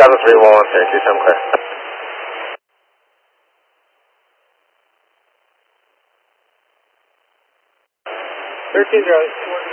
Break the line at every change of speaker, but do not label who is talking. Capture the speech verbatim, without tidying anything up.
seven three one one, thank you, I'm clear.
thirteen Charlie.